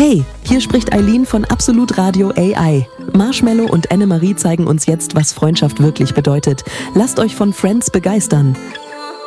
Hey, hier spricht Eileen von Absolut Radio AI. Marshmello und Annemarie zeigen uns jetzt, was Freundschaft wirklich bedeutet. Lasst euch von Friends begeistern.